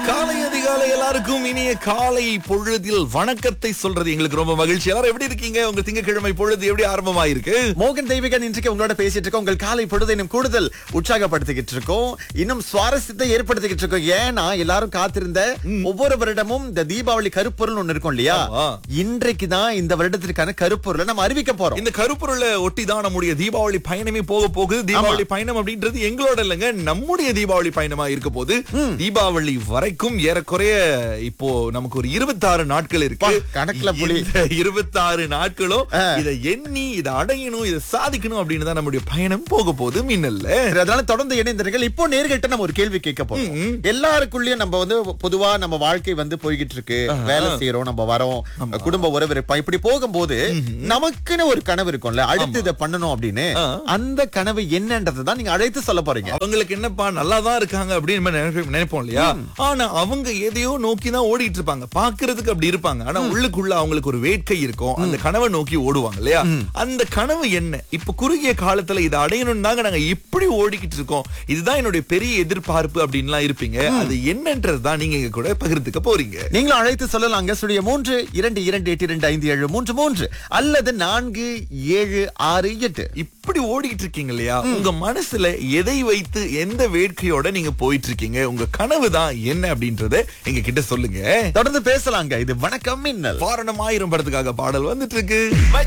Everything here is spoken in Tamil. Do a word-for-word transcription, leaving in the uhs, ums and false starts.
காலை அதிகாலை எல்லாருக்கும் இனிய காலை பொழுதில் வணக்கத்தை சொல்றது எங்களுக்கு ரொம்ப மகிழ்ச்சி. எல்லாரும் எப்படி இருக்கீங்க? உங்க திங்கட்கிழமை பொழுது எப்படி ஆரம்பமாயிருக்கு? மோகன் தெய்வீகன் இன்றைக்கு உங்களோட பேசிட்டு இருக்கோம். உங்கள் காலை பொழுதை இன்னும் கூடுதல் உற்சாகப்படுத்திக்கிட்டு இருக்கோம், இன்னும் சுவாரஸ்யத்தை ஏற்படுத்திக்கிட்டு இருக்கோம். ஏன்னா எல்லாரும் காத்திருந்த ஒவ்வொரு வருடமும் இந்த தீபாவளி கருப்பொருள் ஒண்ணு இருக்கும் இல்லையா? ஆமா. இன்றைக்கு தான் இந்த வருடத்திற்கான கருப்பொருளை நம்ம அறிவிக்க போறோம். இந்த கருப்பொருளை ஒட்டி தான் நம்முடைய தீபாவளி பயணமே போக போகுது. தீபாவளி பயணம் அப்படின்றது எங்களோட இல்லைங்க, நம்முடைய தீபாவளி பயணமா இருக்க போது. தீபாவளி வரைக்கும் ஏறக்குறைய இப்போ நமக்கு ஒரு இருபத்தாறு நாட்கள் இருக்கு. கணக்குல புலி. இந்த இருபத்தாறு நாட்களும் இதை எண்ணி இதை அடையணும், இதை சாதிக்கணும் அப்படின்னு தான் நம்முடைய பயணம் போக போகுது. மின்னல்ல சரி, அதனால தொடர்ந்து இணைந்திருங்கள். இப்போ நேர்கிட்ட நம்ம ஒரு கேள்வி கேட்க போறோம். எல்லாருக்குள்ளயும் நம்ம வந்து பொதுவா நம்ம வாழ்க்கை வந்து போய்கிட்டு இருக்கு, வேலை செய்யறோம், நம்ம வரோம், குடும்ப உறவு இருப்போம். இப்படி போகும்போது நமக்குன்னு ஒரு கனவு இருக்கும்ல, அடுத்து இதை பண்ணணும் அப்படின்னு. அந்த கனவு என்னன்றது தான் நீங்க அழைத்து சொல்ல போறீங்க. அவங்களுக்கு என்னப்பா நல்லா தான் இருக்காங்க அப்படின்னு நம்ம நினைப்போம் நினைப்போம் இல்லையா? ஆனா அவங்க எதையோ நோக்கி தான் ஓடிட்டு இருப்பாங்க. பாக்குறதுக்கு அப்படி இருப்பாங்க, ஆனா உள்ளுக்குள்ள அவங்களுக்கு ஒரு வேட்கை இருக்கும். அந்த கனவை நோக்கி ஓடுவாங்க இல்லையா? அந்த கனவு என்ன? இப்ப குறுகிய காலத்துல இதை அடையணும் தாங்க நாங்க இப்படி ஓடிக்கிட்டு இருக்கோம், இதுதான் என்னுடைய பெரிய எதிர்பார்ப்பு அப்படின்லாம் இருப்பீங்க. அது என்னன்றதுதான் நீங்க எங்க கூட பகிர்ந்துக்க போறீங்க. நீங்களும் அழைத்து சொல்லலாங்க. சுழிய மூன்று இரண்டு இரண்டு எட்டு இரண்டு ஐந்து ஏழு மூன்று மூன்று அல்லது நான்கு ஏழு ஆறு எட்டு. இப்படி ஓடிட்டு இருக்கீங்க இல்லையா? உங்க மனசுல எதை வைத்து எந்த வேட்கையோட நீங்க போயிட்டு இருக்கீங்க? உங்க கனவு தான் என்ன அப்படின்றத எங்க கிட்ட சொல்லுங்க. தொடர்ந்து பேசலாங்க. இது வணக்கம் மின்னல். வாரணம் ஆயிரம் படத்துக்காக பாடல் வந்துட்டு இருக்கு.